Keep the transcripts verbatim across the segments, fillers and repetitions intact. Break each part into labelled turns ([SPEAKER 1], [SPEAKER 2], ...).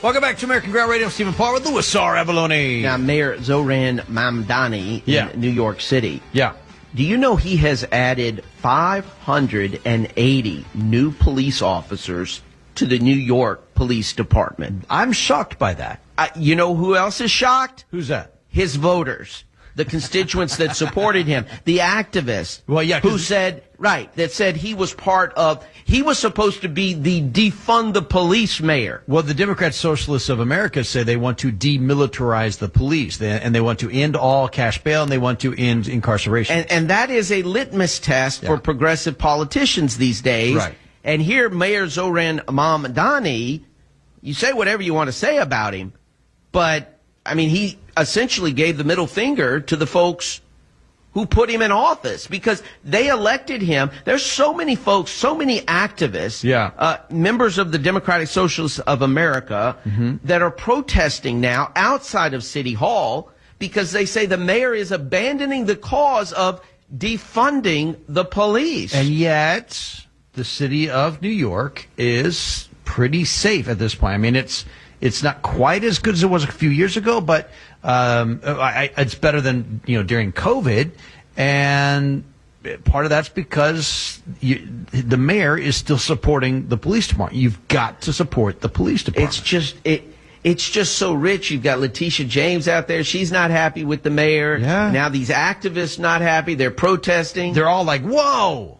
[SPEAKER 1] Welcome back to American Ground Radio. Stephen Paul with Louis R. Avalone.
[SPEAKER 2] Now, Mayor Zoran Mamdani
[SPEAKER 1] yeah.
[SPEAKER 2] in New York City.
[SPEAKER 1] Yeah.
[SPEAKER 2] Do you know he has added five hundred eighty new police officers to the New York Police Department?
[SPEAKER 1] I'm shocked by that.
[SPEAKER 2] Uh, you know who else is shocked?
[SPEAKER 1] Who's that?
[SPEAKER 2] His voters. The constituents that supported him, the activists
[SPEAKER 1] well, yeah,
[SPEAKER 2] who said, right, that said he was part of, he was supposed to be the defund the police mayor.
[SPEAKER 1] Well, the Democrat Socialists of America say they want to demilitarize the police, they, and they want to end all cash bail, and they want to end incarceration.
[SPEAKER 2] And, and that is a litmus test
[SPEAKER 1] yeah.
[SPEAKER 2] for progressive politicians these days.
[SPEAKER 1] Right.
[SPEAKER 2] And here, Mayor Zoran Mamdani, you say whatever you want to say about him, but, I mean, he essentially gave the middle finger to the folks who put him in office because they elected him. There's so many folks, so many activists,
[SPEAKER 1] yeah.
[SPEAKER 2] uh, members of the Democratic Socialists of America mm-hmm. that are protesting now outside of City Hall because they say the mayor is abandoning the cause of defunding the police.
[SPEAKER 1] And yet, the city of New York is pretty safe at this point. I mean, it's it's not quite as good as it was a few years ago, but um, I, it's better than, you know, during COVID. And part of that's because you, the mayor is still supporting the police department. You've got to support the police department.
[SPEAKER 2] It's just it. It's just so rich. You've got Letitia James out there. She's not happy with the mayor.
[SPEAKER 1] Yeah.
[SPEAKER 2] Now these activists not happy. They're protesting.
[SPEAKER 1] They're all like, whoa.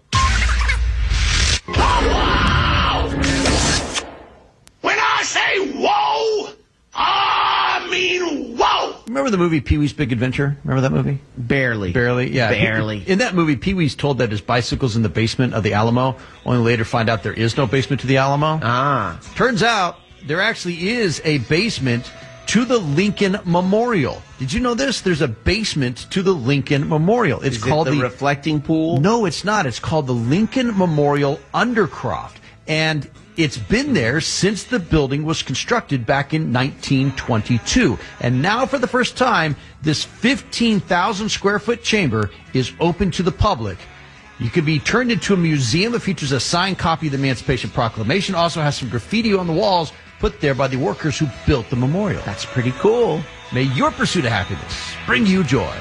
[SPEAKER 3] When I say whoa, I mean whoa.
[SPEAKER 1] Remember the movie Pee-wee's Big Adventure? Remember that movie?
[SPEAKER 2] Barely.
[SPEAKER 1] Barely, yeah.
[SPEAKER 2] Barely.
[SPEAKER 1] In that movie, Pee-wee's told that his bicycle's in the basement of the Alamo, only later find out there is no basement to the Alamo.
[SPEAKER 2] Ah.
[SPEAKER 1] Turns out there actually is a basement to the Lincoln Memorial. Did you know this? There's a basement to the Lincoln Memorial. It's
[SPEAKER 2] is
[SPEAKER 1] called
[SPEAKER 2] it the,
[SPEAKER 1] the
[SPEAKER 2] reflecting pool.
[SPEAKER 1] No, it's not. It's called the Lincoln Memorial Undercroft, and it's been there since the building was constructed back in nineteen twenty-two. And now, for the first time, this fifteen thousand square foot chamber is open to the public. You could be turned into a museum that features a signed copy of the Emancipation Proclamation. Also has some graffiti on the walls put there by the workers who built the memorial.
[SPEAKER 2] That's pretty cool.
[SPEAKER 1] May your pursuit of happiness bring you joy.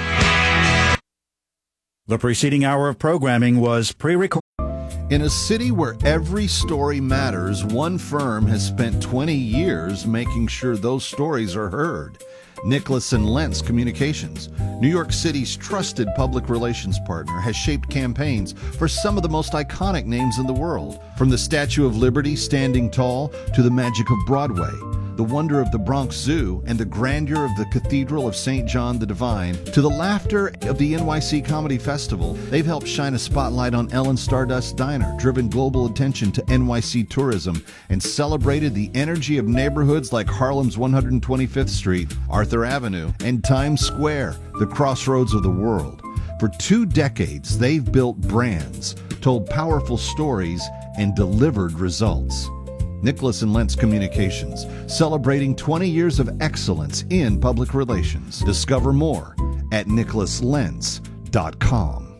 [SPEAKER 4] The preceding hour of programming was pre-recorded.
[SPEAKER 5] In a city where every story matters, one firm has spent twenty years making sure those stories are heard. Nicholas and Lentz Communications, New York City's trusted public relations partner, has shaped campaigns for some of the most iconic names in the world. From the Statue of Liberty standing tall to the magic of Broadway, the wonder of the Bronx Zoo, and the grandeur of the Cathedral of Saint John the Divine, to the laughter of the N Y C Comedy Festival, they've helped shine a spotlight on Ellen Stardust Diner, driven global attention to N Y C tourism, and celebrated the energy of neighborhoods like Harlem's one hundred twenty-fifth Street, Arthur Avenue, and Times Square, the crossroads of the world. For two decades, they've built brands, told powerful stories, and delivered results. Nicholas and Lentz Communications, celebrating twenty years of excellence in public relations. Discover more at nicholas lentz dot com.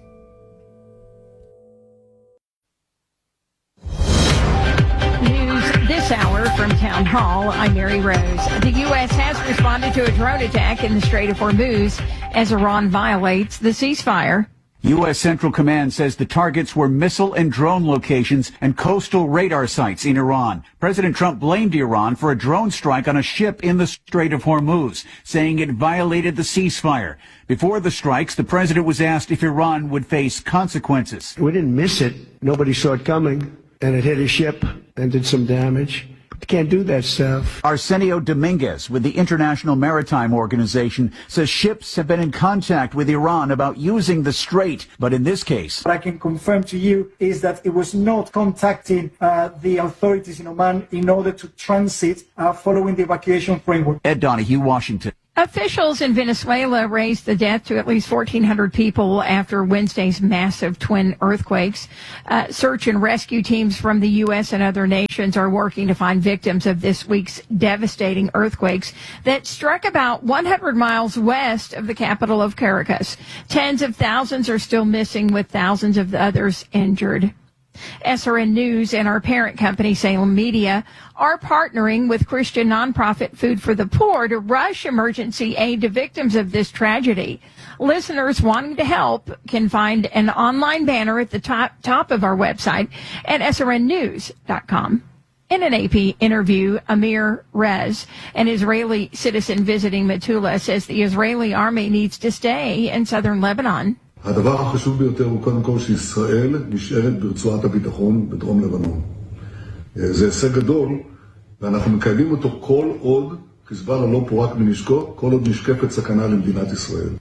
[SPEAKER 6] News this hour from Town Hall. I'm Mary Rose. The U S has responded to a drone attack in the Strait of Hormuz as Iran violates the ceasefire.
[SPEAKER 7] U S Central Command says the targets were missile and drone locations and coastal radar sites in Iran. President Trump blamed Iran for a drone strike on a ship in the Strait of Hormuz, saying it violated the ceasefire. Before the strikes, the president was asked if Iran would face consequences.
[SPEAKER 8] We didn't miss it. Nobody saw it coming, and it hit a ship and did some damage. You can't do that stuff.
[SPEAKER 7] Arsenio Dominguez with the International Maritime Organization says ships have been in contact with Iran about using the strait, but in this case...
[SPEAKER 9] What I can confirm to you is that it was not contacting uh, the authorities in Oman in order to transit uh, following the evacuation framework.
[SPEAKER 7] Ed Donahue, Washington.
[SPEAKER 6] Officials in Venezuela raised the death to at least fourteen hundred people after Wednesday's massive twin earthquakes. Uh, search and rescue teams from the U S and other nations are working to find victims of this week's devastating earthquakes that struck about one hundred miles west of the capital of Caracas. Tens of thousands are still missing, with thousands of others injured. S R N News and our parent company, Salem Media, are partnering with Christian nonprofit Food for the Poor to rush emergency aid to victims of this tragedy. Listeners wanting to help can find an online banner at the top, top of our website at S R N news dot com. In an A P interview, Amir Rez, an Israeli citizen visiting Metula, says the Israeli army needs to stay in southern Lebanon.
[SPEAKER 10] הדבר החשוב ביותר הוא קודם כל שישראל נשארת ברצועת הביטחון בדרום לבנון. זה הישג גדול, ואנחנו מקיימים אותו כל עוד חיזבאללה לא פורק מנשקו, כל עוד נשקפת סכנה למדינת ישראל.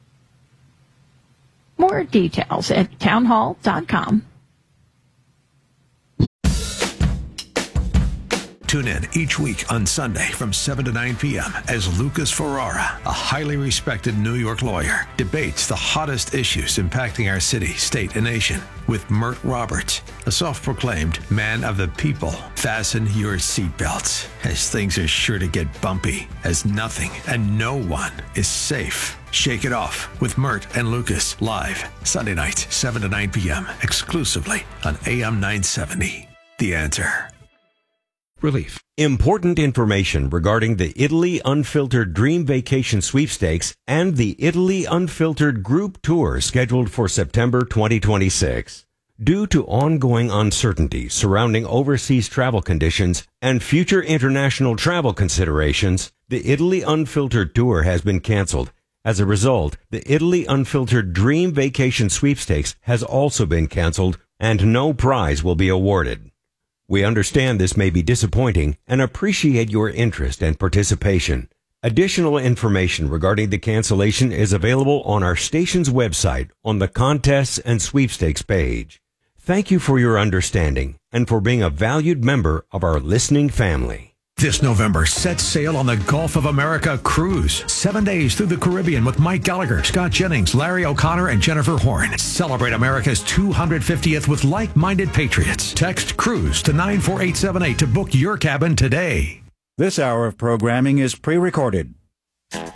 [SPEAKER 6] More details at townhall dot com.
[SPEAKER 11] Tune in each week on Sunday from seven to nine p.m. as Lucas Ferrara, a highly respected New York lawyer, debates the hottest issues impacting our city, state, and nation with Mert Roberts, a self-proclaimed man of the people. Fasten your seatbelts, as things are sure to get bumpy, as nothing and no one is safe. Shake It Off with Mert and Lucas, live Sunday nights, seven to nine p.m., exclusively on A M nine seventy. The Answer.
[SPEAKER 12] Relief. Important information regarding the Italy Unfiltered Dream Vacation Sweepstakes and the Italy Unfiltered Group Tour scheduled for September twenty twenty-six. Due to ongoing uncertainty surrounding overseas travel conditions and future international travel considerations, the Italy Unfiltered Tour has been canceled. As a result, the Italy Unfiltered Dream Vacation Sweepstakes has also been canceled, and no prize will be awarded. We understand this may be disappointing and appreciate your interest and participation. Additional information regarding the cancellation is available on our station's website on the Contests and Sweepstakes page. Thank you for your understanding and for being a valued member of our listening family.
[SPEAKER 11] This November, set sail on the Gulf of America cruise. Seven days through the Caribbean with Mike Gallagher, Scott Jennings, Larry O'Connor, and Jennifer Horn. Celebrate America's two hundred fiftieth with like-minded patriots. Text CRUISE to nine four eight seven eight to book your cabin today.
[SPEAKER 4] This hour of programming is pre-recorded.